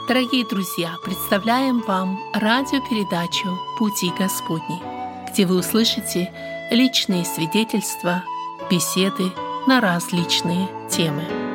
Дорогие друзья, представляем вам радиопередачу «Пути Господни», где вы услышите личные свидетельства, беседы на различные темы.